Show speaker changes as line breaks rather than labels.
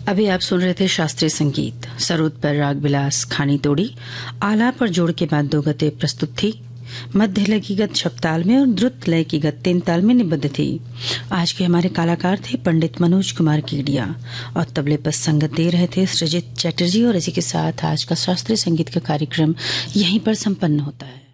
अभी आप सुन रहे थे शास्त्रीय संगीत। सरोद पर राग बिलास खानी तोड़ी, आलाप और जोड़ के बाद दो गते प्रस्तुत थी। मध्य लय की गत शब्दाल में और द्रुत लय की गत तीन ताल में निबद्ध थी। आज के हमारे कलाकार थे पंडित मनोज कुमार कीडिया और तबले पर संगत दे रहे थे सृजित चैटर्जी। और इसी के साथ आज का शास्त्रीय संगीत का कार्यक्रम यहीं पर संपन्न होता है।